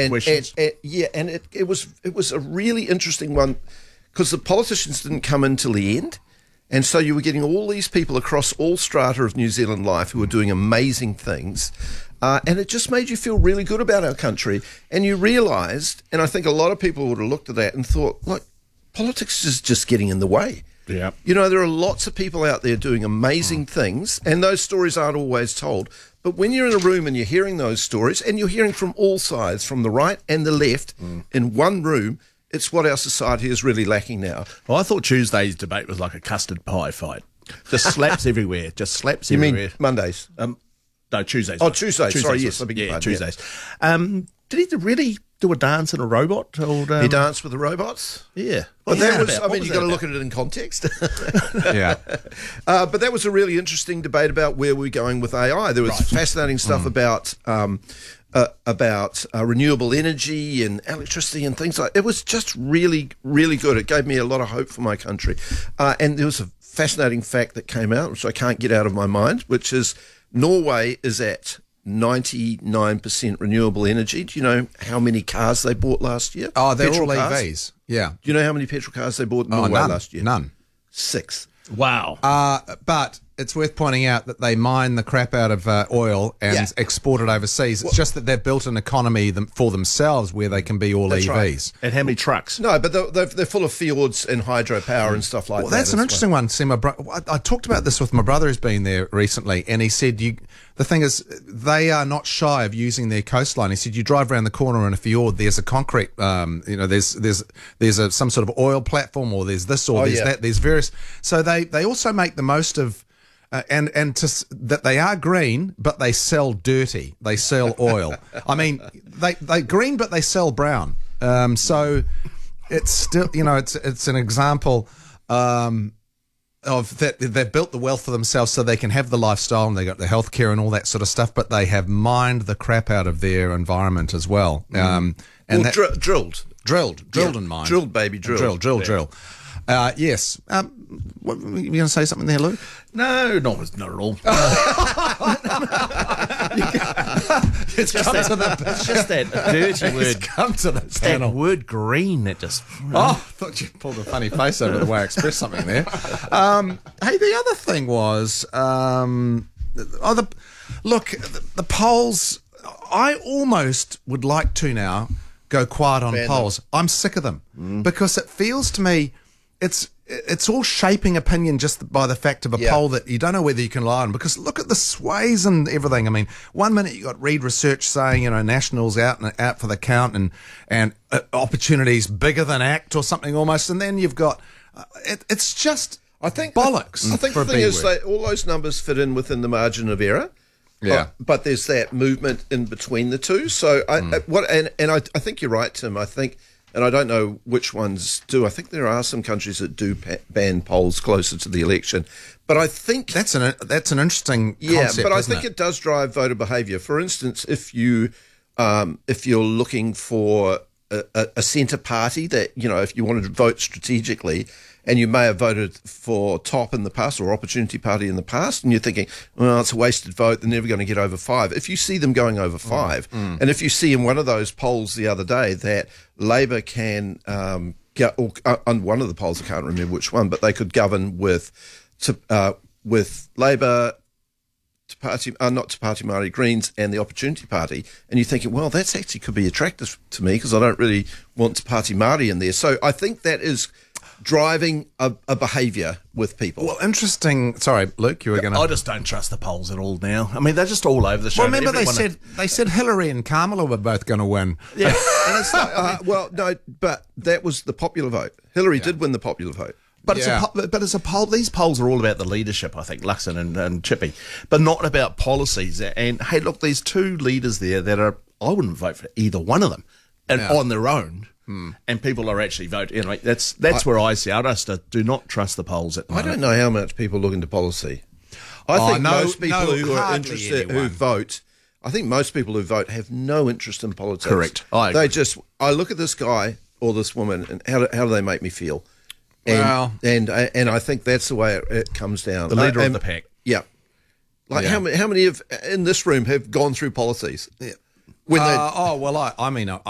the questions. And it was a really interesting one because the politicians didn't come in till the end. And so you were getting all these people across all strata of New Zealand life who were doing amazing things. And it just made you feel really good about our country. And you realised, and I think a lot of people would have looked at that and thought, look, politics is just getting in the way. Yeah. You know, there are lots of people out there doing amazing things, and those stories aren't always told. But when you're in a room and you're hearing those stories, and you're hearing from all sides, from the right and the left, in one room, it's what our society is really lacking now. Well, I thought Tuesday's debate was like a custard pie fight. Just slaps everywhere. Just slaps You everywhere. mean Mondays? No, Tuesdays. Oh, Tuesdays. Sorry, yes. I beg your pardon, Tuesdays. Did he really do a dance in a robot? He danced with the robots? Yeah. But that was, about? I mean, you've got to look at it in context. Yeah. But that was a really interesting debate about where we're going with AI. There was fascinating stuff about renewable energy and electricity and things like that. It was just really, really good. It gave me a lot of hope for my country. And there was a fascinating fact that came out, which I can't get out of my mind, which is Norway is at 99% renewable energy. Do you know how many cars they bought last year? Oh, they're petrol all cars? EVs. Yeah. Do you know how many petrol cars they bought in Norway last year? None. 6. Wow. But it's worth pointing out that they mine the crap out of oil and export it overseas. It's just that they've built an economy for themselves where they can be all EVs. Right. And how many trucks? No, but they're full of fjords and hydropower and stuff like that. Well, that's an interesting one. See, I talked about this with my brother who's been there recently, and he said the thing is they are not shy of using their coastline. He said you drive around the corner in a fjord, there's a concrete, there's some sort of oil platform, or there's this or that. There's various. So they also make the most of. That they are green, but they sell dirty. They sell oil. I mean, they green, but they sell brown. So it's still, it's an example of that. They've built the wealth for themselves, so they can have the lifestyle, and they got the healthcare and all that sort of stuff. But they have mined the crap out of their environment as well. Drilled and mined. Drilled, baby, drilled. Drill. Yes. What, were you going to say something there, Luke? No, not at all. It's just that dirty word. Come to the panel. That word green that just... Oh, I thought you pulled a funny face over the way I expressed something there. Hey, the other thing was... the polls... I almost would like to now go quiet on polls. I'm sick of them. Because it feels to me... It's all shaping opinion just by the fact of a poll that you don't know whether you can rely on, because look at the sways and everything. I mean, one minute you got Reid Research saying, National's out for the count and opportunities bigger than ACT or something almost, and then you've got it's just bollocks. I think the thing is that all those numbers fit in within the margin of error. Yeah, but there's that movement in between the two. So I think you're right, Tim. I think. And I don't know which ones do. I think there are some countries that do ban polls closer to the election. But I think... That's an interesting concept, but I think it does drive voter behaviour. For instance, if you're looking for a centre party that, if you wanted to vote strategically, and you may have voted for TOP in the past or Opportunity Party in the past, and you're thinking, well, it's a wasted vote, they're never going to get over 5. If you see them going over 5, and if you see in one of those polls the other day that Labour can get, or on one of the polls, I can't remember which one, but they could govern with Labour, not Te Pāti Māori Greens and the Opportunity Party, and you're thinking, well, that's actually could be attractive to me because I don't really want Te Pāti Māori in there. So I think that is driving a behaviour with people. Well, interesting. Sorry, Luke, you were going to... I just don't trust the polls at all now. I mean, they're just all over the show. Well, remember they said Hillary and Kamala were both going to win. Yeah. And it's like, no, but that was the popular vote. Hillary did win the popular vote. But it's a poll. These polls are all about the leadership, I think, Luxon and Chippy, but not about policies. And hey, look, there's two leaders there that are. I wouldn't vote for either one of them, and on their own. And people are actually voting. That's where I see. I just do not trust the polls at the moment. I don't know how much people look into policy. I think most people who are interested who vote. I think most people who vote have no interest in politics. Correct. I look at this guy or this woman, and how do they make me feel? And I think that's the way it comes down. The leader of the pack. Yeah. How many in this room have gone through policies? Yeah. I mean,